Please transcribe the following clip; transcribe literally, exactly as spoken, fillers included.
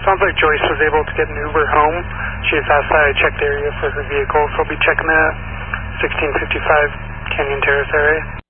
Sounds like Joyce was able to get an Uber home. She has asked that I check the area for her vehicle, so I'll be checking that sixteen fifty-five Canyon Terrace area.